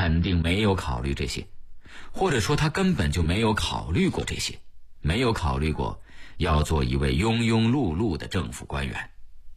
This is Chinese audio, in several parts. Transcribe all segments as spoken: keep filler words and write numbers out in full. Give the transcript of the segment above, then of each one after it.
肯定没有考虑这些，或者说他根本就没有考虑过这些，没有考虑过要做一位庸庸碌碌的政府官员。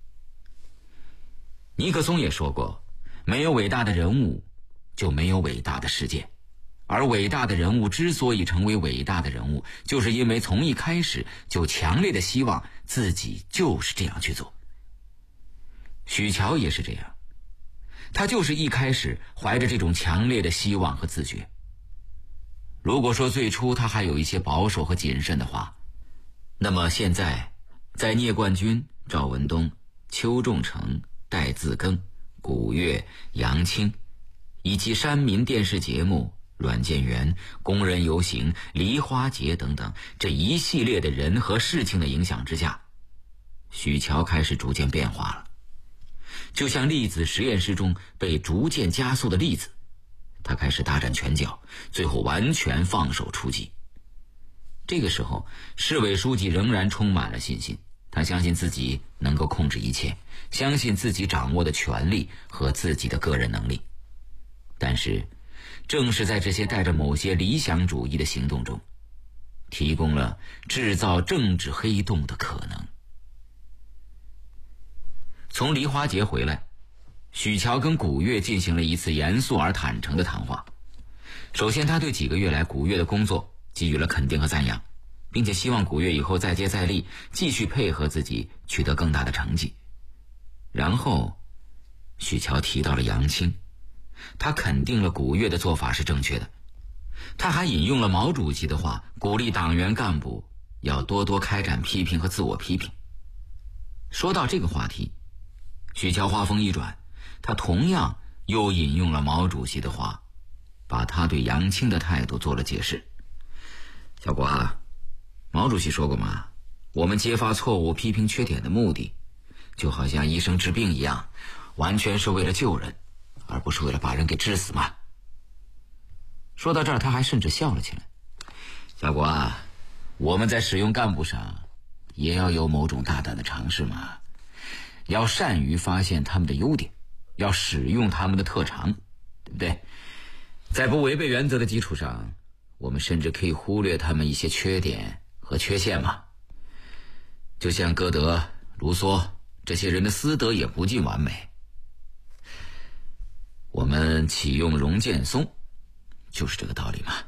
尼克松也说过，没有伟大的人物，就没有伟大的事件。而伟大的人物之所以成为伟大的人物，就是因为从一开始就强烈的希望自己就是这样去做。许乔也是这样，他就是一开始怀着这种强烈的希望和自觉。如果说最初他还有一些保守和谨慎的话，那么现在在聂冠军、赵文东、邱仲成、戴自更、古月、杨清以及山民电视节目、阮建元、工人游行、梨花节等等这一系列的人和事情的影响之下，许乔开始逐渐变化了，就像粒子实验室中被逐渐加速的粒子，他开始大展拳脚，最后完全放手出击。这个时候，市委书记仍然充满了信心，他相信自己能够控制一切，相信自己掌握的权力和自己的个人能力。但是正是在这些带着某些理想主义的行动中，提供了制造政治黑洞的可能。从梨花节回来，许乔跟古月进行了一次严肃而坦诚的谈话。首先，他对几个月来古月的工作给予了肯定和赞扬，并且希望古月以后再接再厉，继续配合自己取得更大的成绩。然后许乔提到了杨清，他肯定了古月的做法是正确的。他还引用了毛主席的话，鼓励党员干部要多多开展批评和自我批评。说到这个话题，许乔话锋一转，他同样又引用了毛主席的话，把他对杨清的态度做了解释。小国啊，毛主席说过嘛，我们揭发错误、批评缺点的目的，就好像医生治病一样，完全是为了救人，而不是为了把人给治死嘛。说到这儿，他还甚至笑了起来。小国啊，我们在使用干部上也要有某种大胆的尝试嘛，要善于发现他们的优点，要使用他们的特长，对不对？在不违背原则的基础上，我们甚至可以忽略他们一些缺点和缺陷嘛。就像歌德、卢梭这些人的私德也不尽完美，我们启用荣建松就是这个道理嘛。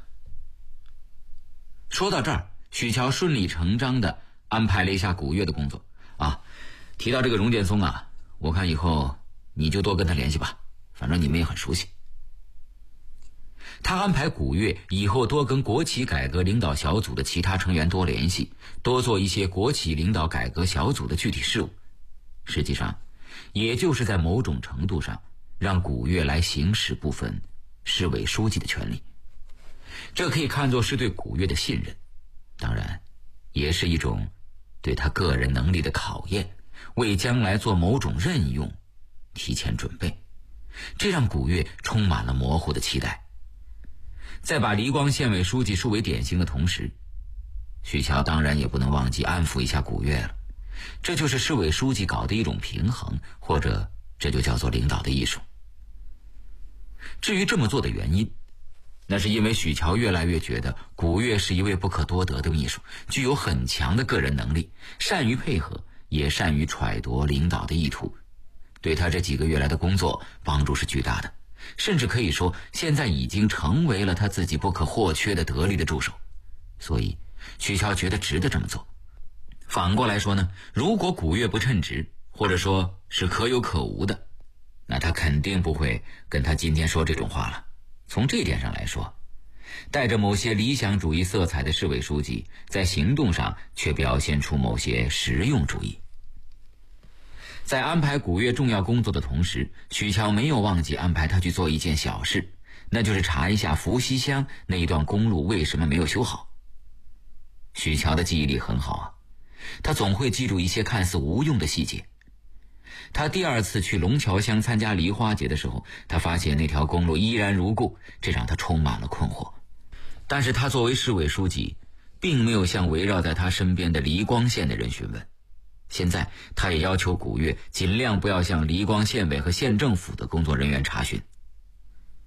说到这儿，许乔顺理成章地安排了一下古月的工作啊。提到这个荣建松啊，我看以后你就多跟他联系吧，反正你们也很熟悉。他安排古月以后多跟国企改革领导小组的其他成员多联系，多做一些国企领导改革小组的具体事务。实际上也就是在某种程度上让古月来行使部分市委书记的权利。这可以看作是对古月的信任，当然也是一种对他个人能力的考验，为将来做某种任用提前准备。这让古月充满了模糊的期待。在把黎光县委书记树为典型的同时，许乔当然也不能忘记安抚一下古月了。这就是市委书记搞的一种平衡，或者这就叫做领导的艺术。至于这么做的原因，那是因为许乔越来越觉得古月是一位不可多得的秘书，具有很强的个人能力，善于配合，也善于揣度领导的意图，对他这几个月来的工作帮助是巨大的，甚至可以说现在已经成为了他自己不可或缺的得力的助手。所以许乔觉得值得这么做。反过来说呢，如果古月不称职，或者说是可有可无的，那他肯定不会跟他今天说这种话了。从这一点上来说，带着某些理想主义色彩的市委书记在行动上却表现出某些实用主义。在安排古月重要工作的同时，许乔没有忘记安排他去做一件小事，那就是查一下伏羲乡那一段公路为什么没有修好。许乔的记忆力很好啊，他总会记住一些看似无用的细节。他第二次去龙桥乡参加梨花节的时候，他发现那条公路依然如故，这让他充满了困惑。但是他作为市委书记，并没有向围绕在他身边的梨光县的人询问。现在他也要求古月尽量不要向梨光县委和县政府的工作人员查询。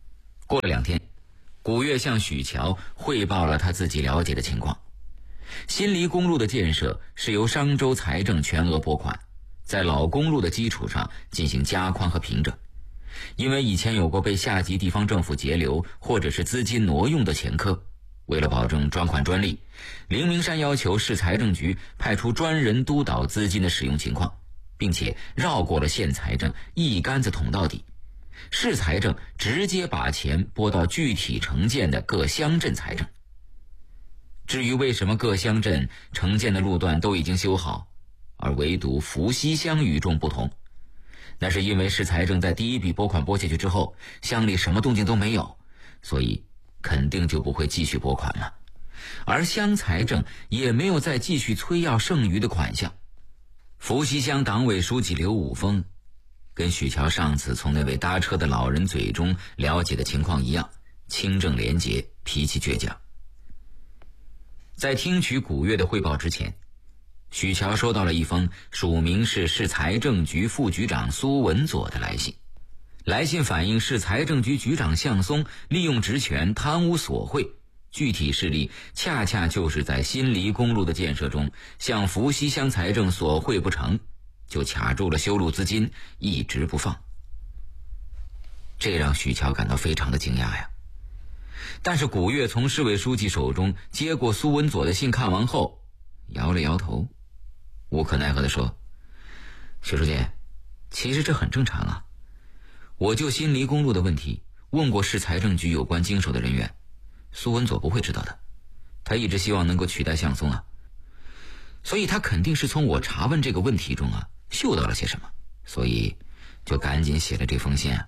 过了两天，古月向许乔汇报了他自己了解的情况。新黎公路的建设是由商州财政全额拨款，在老公路的基础上进行加宽和平整。因为以前有过被下级地方政府截留或者是资金挪用的前科，为了保证专款专利，灵明山要求市财政局派出专人督导资金的使用情况，并且绕过了县财政，一竿子捅到底。市财政直接把钱拨到具体城建的各乡镇财政。至于为什么各乡镇城建的路段都已经修好，而唯独伏羲乡与众不同，那是因为市财政在第一笔拨款拨下去之后，乡里什么动静都没有，所以肯定就不会继续拨款了。而乡财政也没有再继续催要剩余的款项。伏羲乡党委书记刘武峰跟许乔上次从那位搭车的老人嘴中了解的情况一样，清正廉洁，脾气倔强。在听取古月的汇报之前，许乔收到了一封署名是市财政局副局长苏文佐的来信。来信反映市财政局局长向松利用职权贪污索贿，具体事例恰恰就是在新黎公路的建设中向伏羲乡财政索贿不成，就卡住了修路资金，一直不放。这让许乔感到非常的惊讶呀。但是古月从市委书记手中接过苏文佐的信，看完后摇了摇头，无可奈何地说：许书记，其实这很正常啊，我就新黎公路的问题问过市财政局有关经手的人员，苏文佐不会知道的，他一直希望能够取代向松啊，所以他肯定是从我查问这个问题中啊嗅到了些什么，所以就赶紧写了这封信啊。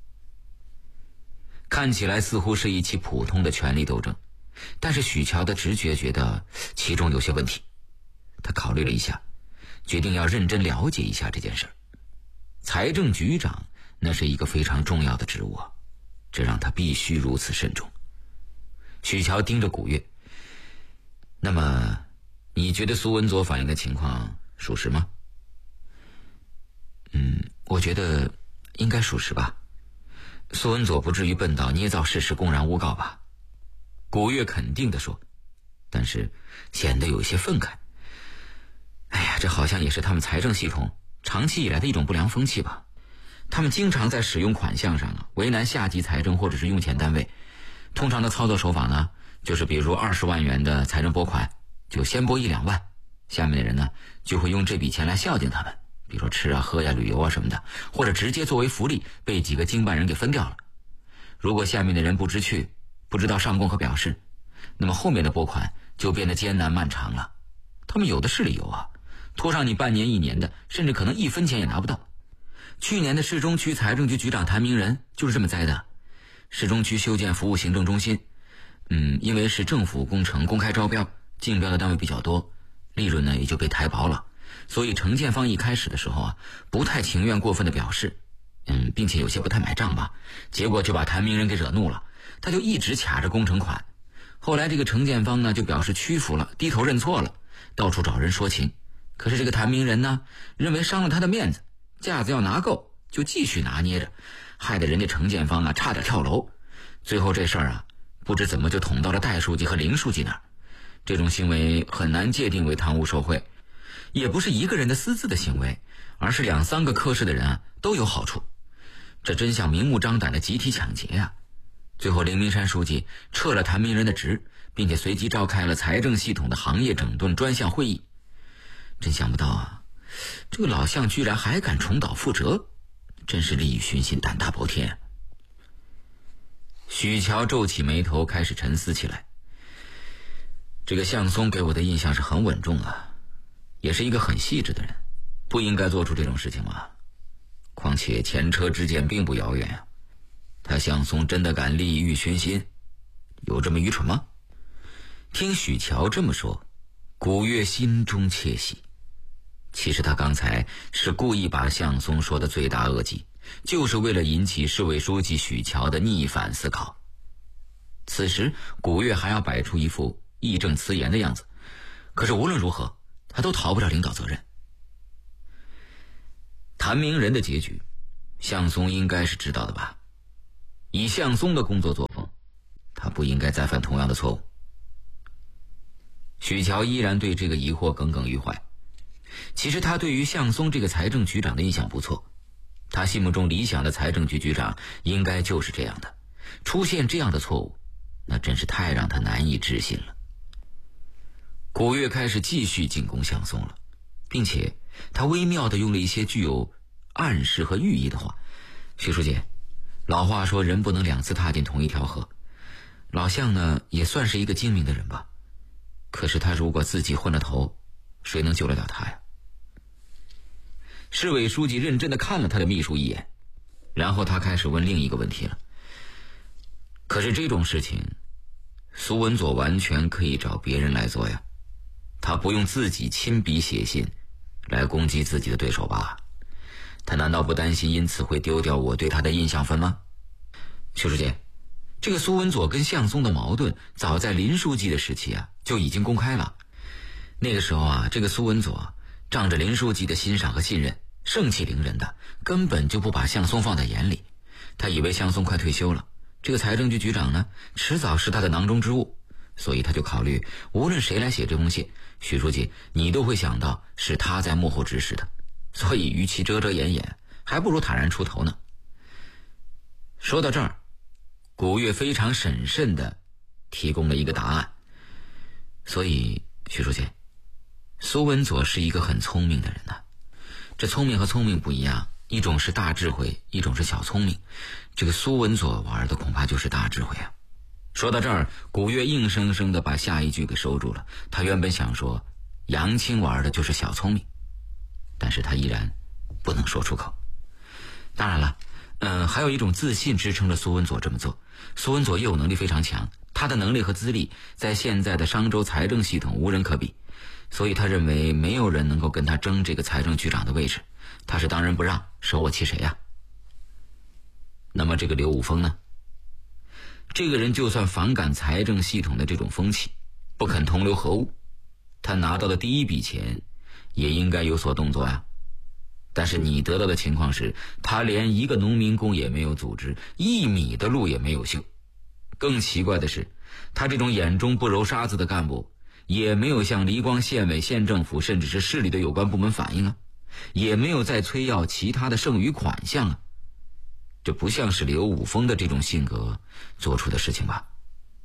看起来似乎是一起普通的权力斗争，但是许乔的直觉觉得其中有些问题。他考虑了一下，决定要认真了解一下这件事。财政局长那是一个非常重要的职务啊，这让他必须如此慎重。许乔盯着古月，那么你觉得苏文佐反映的情况属实吗？嗯，我觉得应该属实吧。苏文佐不至于笨到捏造事实公然诬告吧？古月肯定地说，但是显得有些愤慨。哎呀，这好像也是他们财政系统长期以来的一种不良风气吧。他们经常在使用款项上啊为难下级财政或者是用钱单位。通常的操作手法呢，就是比如二十万元的财政拨款，就先拨一两万，下面的人呢就会用这笔钱来孝敬他们，比如说吃啊喝呀、旅游啊什么的，或者直接作为福利被几个经办人给分掉了。如果下面的人不知趣，不知道上供和表示，那么后面的拨款就变得艰难漫长了。他们有的是理由啊，拖上你半年一年的，甚至可能一分钱也拿不到。去年的市中区财政局局长谭明仁就是这么栽的。市中区修建服务行政中心，嗯，因为是政府工程公开招标，竞标的单位比较多，利润呢也就被抬薄了。所以承建方一开始的时候啊，不太情愿过分的表示，嗯，并且有些不太买账吧，结果就把谭明仁给惹怒了，他就一直卡着工程款。后来这个承建方呢就表示屈服了，低头认错了，到处找人说情。可是这个谭明仁呢，认为伤了他的面子，架子要拿够，就继续拿捏着，害得人家承建方啊差点跳楼。最后这事儿啊，不知怎么就捅到了戴书记和林书记那儿。这种行为很难界定为贪污受贿，也不是一个人的私自的行为，而是两三个科室的人啊都有好处。这真像明目张胆的集体抢劫啊！最后灵明山书记撤了谭明仁的职，并且随即召开了财政系统的行业整顿专项会议。真想不到啊，这个老项居然还敢重蹈覆辙，真是利欲熏心，胆大包天。许乔皱起眉头，开始沉思起来。这个向松给我的印象是很稳重啊，也是一个很细致的人，不应该做出这种事情嘛。况且前车之鉴并不遥远啊，他向松真的敢利欲熏心，有这么愚蠢吗？听许乔这么说，古月心中窃喜。其实他刚才是故意把向松说的罪大恶极，就是为了引起市委书记许乔的逆反思考。此时古月还要摆出一副义正辞严的样子，可是无论如何他都逃不了领导责任。谭明仁的结局，向松应该是知道的吧？ 以向松的工作作风，他不应该再犯同样的错误。许乔依然对这个疑惑耿耿于怀。其实他对于向松这个财政局长的印象不错，他心目中理想的财政局局长应该就是这样的，出现这样的错误，那真是太让他难以置信了。古月开始继续进攻向松了，并且他微妙地用了一些具有暗示和寓意的话。许书记，老话说人不能两次踏进同一条河，老向呢也算是一个精明的人吧，可是他如果自己昏了头，谁能救得了他呀？市委书记认真地看了他的秘书一眼，然后他开始问另一个问题了。可是这种事情苏文佐完全可以找别人来做呀，他不用自己亲笔写信来攻击自己的对手吧？他难道不担心因此会丢掉我对他的印象分吗？徐书记，这个苏文佐跟向松的矛盾早在林书记的时期啊就已经公开了。那个时候啊，这个苏文佐仗着林书记的欣赏和信任，盛气凌人的，根本就不把向松放在眼里。他以为向松快退休了，这个财政局局长呢迟早是他的囊中之物，所以他就考虑无论谁来写这封信，许书记你都会想到是他在幕后指使的，所以与其遮遮掩掩，还不如坦然出头呢。说到这儿，古月非常审慎地提供了一个答案。所以许书记，苏文佐是一个很聪明的人呐。这聪明和聪明不一样，一种是大智慧，一种是小聪明。这个苏文佐玩的恐怕就是大智慧啊。说到这儿，古月硬生生地把下一句给收住了。他原本想说杨青玩的就是小聪明，但是他依然不能说出口。当然了，嗯，还有一种自信支撑着苏文佐这么做。苏文佐业务能力非常强，他的能力和资历在现在的商州财政系统无人可比，所以他认为没有人能够跟他争这个财政局长的位置，他是当仁不让，舍我其谁呀？那么这个刘武峰呢？这个人就算反感财政系统的这种风气，不肯同流合污，他拿到的第一笔钱也应该有所动作呀。但是你得到的情况是，他连一个农民工也没有组织，一米的路也没有修。更奇怪的是，他这种眼中不揉沙子的干部也没有向黎光县委、县政府甚至是市里的有关部门反映啊，也没有再催要其他的剩余款项啊。这不像是刘武峰的这种性格做出的事情吧？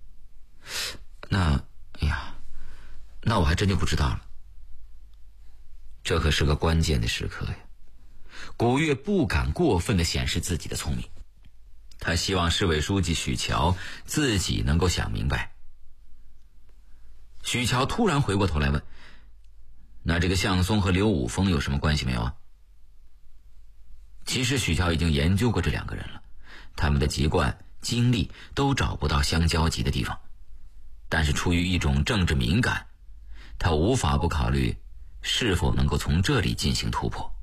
那哎呀，那我还真就不知道了。这可是个关键的时刻呀。古月不敢过分地显示自己的聪明，他希望市委书记许乔自己能够想明白。许乔突然回过头来问，那这个向松和刘武峰有什么关系没有啊？其实许乔已经研究过这两个人了，他们的籍贯、经历都找不到相交集的地方，但是出于一种政治敏感，他无法不考虑是否能够从这里进行突破。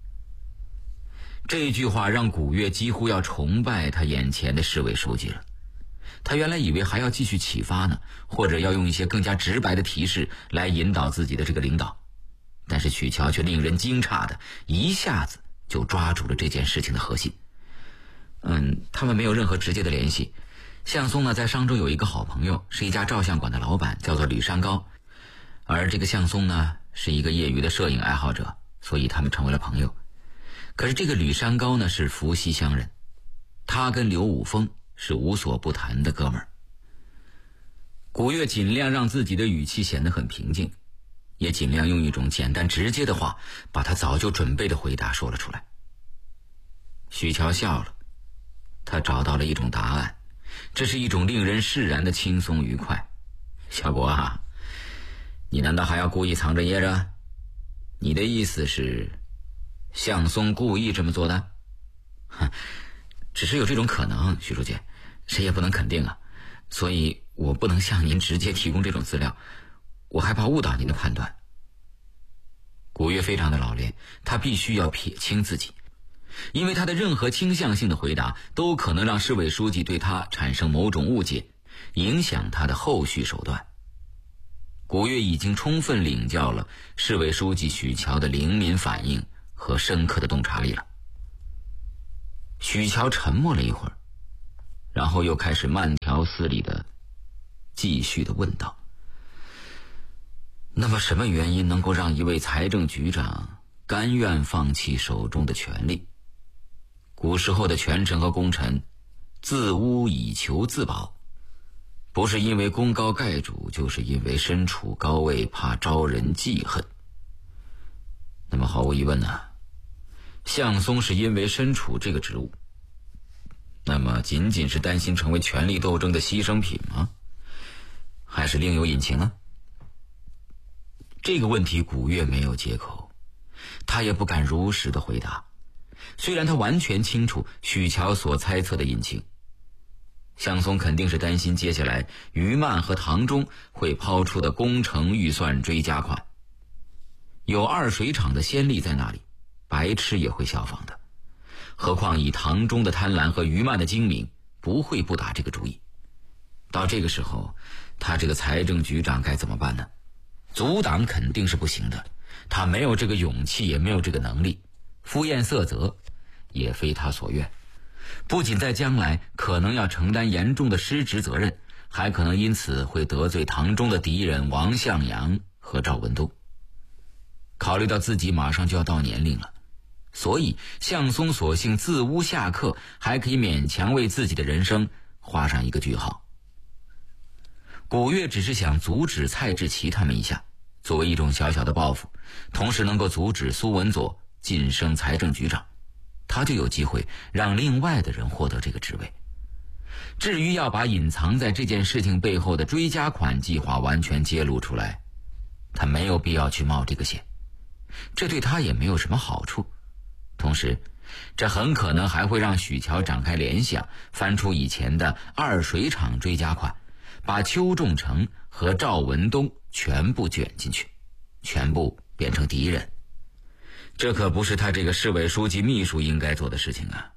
这句话让古月几乎要崇拜他眼前的市委书记了。他原来以为还要继续启发呢，或者要用一些更加直白的提示来引导自己的这个领导，但是许乔却令人惊诧的一下子就抓住了这件事情的核心。嗯，他们没有任何直接的联系。向松呢，在商州有一个好朋友，是一家照相馆的老板，叫做吕山高。而这个向松呢，是一个业余的摄影爱好者，所以他们成为了朋友。可是这个吕山高呢，是伏羲乡人，他跟刘武峰是无所不谈的哥们儿。古月尽量让自己的语气显得很平静，也尽量用一种简单直接的话把他早就准备的回答说了出来。许乔笑了，他找到了一种答案，这是一种令人释然的轻松愉快。小国啊，你难道还要故意藏着掖着？你的意思是向松故意这么做的？哼，只是有这种可能，许书记，谁也不能肯定啊，所以我不能向您直接提供这种资料，我害怕误导您的判断。古月非常的老练，他必须要撇清自己，因为他的任何倾向性的回答都可能让市委书记对他产生某种误解，影响他的后续手段。古月已经充分领教了市委书记许乔的灵敏反应和深刻的洞察力了。许乔沉默了一会儿， 然后又开始慢条斯理的继续的问道：那么什么原因能够让一位财政局长甘愿放弃手中的权力？古时候的权臣和功臣自污以求自保，不是因为功高盖主，就是因为身处高位怕招人记恨。那么毫无疑问呢，向松是因为身处这个职务，那么仅仅是担心成为权力斗争的牺牲品吗？还是另有隐情呢？这个问题古月没有接口，他也不敢如实的回答。虽然他完全清楚许乔所猜测的隐情，向松肯定是担心接下来于曼和唐忠会抛出的工程预算追加款。有二水厂的先例在那里，白痴也会效仿的。何况以唐忠的贪婪和于曼的精明，不会不打这个主意。到这个时候，他这个财政局长该怎么办呢？阻挡肯定是不行的，他没有这个勇气，也没有这个能力，敷衍塞责也非他所愿。不仅在将来可能要承担严重的失职责任，还可能因此会得罪唐忠的敌人王向阳和赵文东。考虑到自己马上就要到年龄了，所以向松索性自污下课，还可以勉强为自己的人生画上一个句号。古月只是想阻止蔡志奇他们一下，作为一种小小的报复，同时能够阻止苏文佐晋升财政局长，他就有机会让另外的人获得这个职位。至于要把隐藏在这件事情背后的追加款计划完全揭露出来，他没有必要去冒这个险，这对他也没有什么好处。同时这很可能还会让许乔展开联想，翻出以前的二水厂追加款，把邱仲成和赵文东全部卷进去，全部变成敌人。这可不是他这个市委书记秘书应该做的事情啊。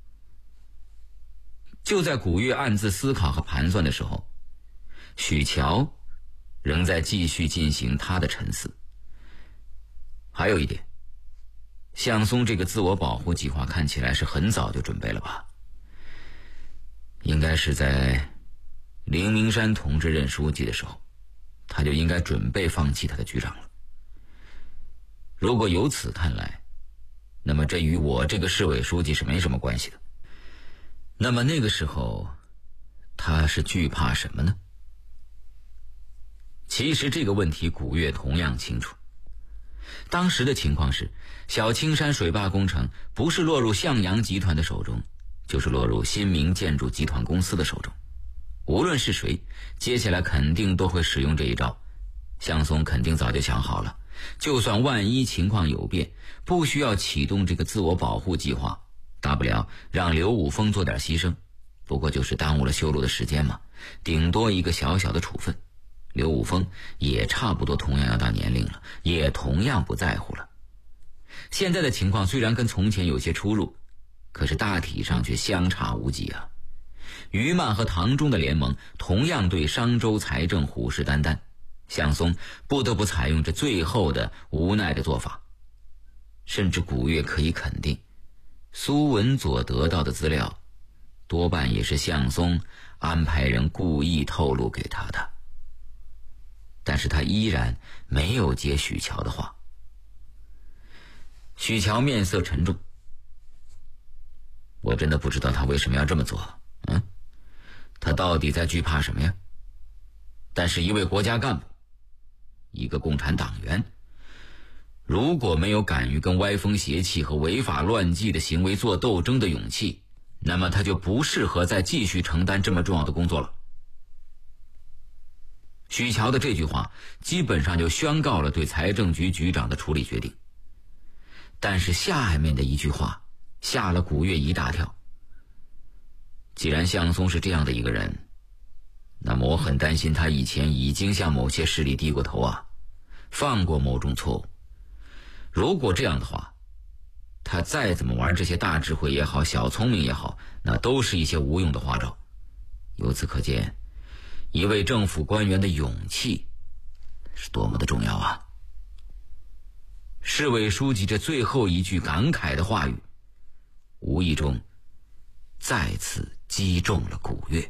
就在古月暗自思考和盘算的时候，许乔仍在继续进行他的沉思。还有一点，向松这个自我保护计划看起来是很早就准备了吧？应该是在林明山同志任书记的时候，他就应该准备放弃他的局长了。如果由此看来，那么这与我这个市委书记是没什么关系的。那么那个时候他是惧怕什么呢？其实这个问题古月同样清楚。当时的情况是，小青山水坝工程不是落入向阳集团的手中，就是落入新明建筑集团公司的手中。无论是谁，接下来肯定都会使用这一招。向松肯定早就想好了，就算万一情况有变，不需要启动这个自我保护计划，大不了让刘武峰做点牺牲，不过就是耽误了修路的时间嘛，顶多一个小小的处分。刘武峰也差不多同样要到年龄了，也同样不在乎了。现在的情况虽然跟从前有些出入，可是大体上却相差无几啊。于曼和唐忠的联盟同样对商州财政虎视眈眈，向松不得不采用这最后的无奈的做法。甚至古月可以肯定，苏文佐得到的资料多半也是向松安排人故意透露给他的。但是他依然没有接许乔的话。许乔面色沉重，我真的不知道他为什么要这么做。嗯，他到底在惧怕什么呀？但是一位国家干部，一个共产党员，如果没有敢于跟歪风邪气和违法乱纪的行为做斗争的勇气，那么他就不适合再继续承担这么重要的工作了。许乔的这句话基本上就宣告了对财政局局长的处理决定。但是下面的一句话吓了古月一大跳。既然向松是这样的一个人，那么我很担心他以前已经向某些势力低过头啊，犯过某种错误。如果这样的话，他再怎么玩这些大智慧也好，小聪明也好，那都是一些无用的花招。由此可见，一位政府官员的勇气是多么的重要啊！市委书记这最后一句感慨的话语，无意中再次击中了古月。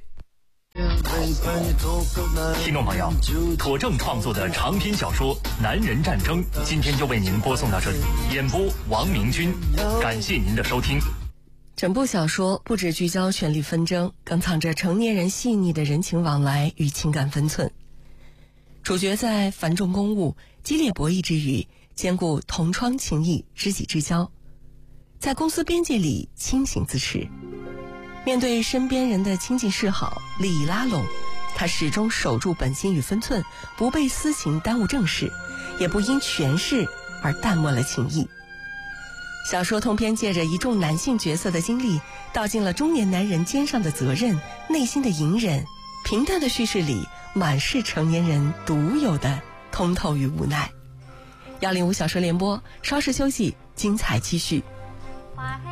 听众朋友，妥正创作的长篇小说《男人战争》今天就为您播送到这里，演播王明军，感谢您的收听。 整部小说不只聚焦权力纷争，更藏着成年人细腻的人情往来与情感分寸。主角在繁重公务、激烈博弈之余，兼顾同窗情谊、知己之交，在公司边界里清醒自持。面对身边人的亲近示好、利益拉拢，他始终守住本心与分寸，不被私情耽误正事，也不因权势而淡漠了情谊。小说通篇借着一众男性角色的经历，道尽了中年男人肩上的责任、内心的隐忍。平淡的叙事里，满是成年人独有的通透与无奈。幺零五小说联播，稍事休息，精彩继续。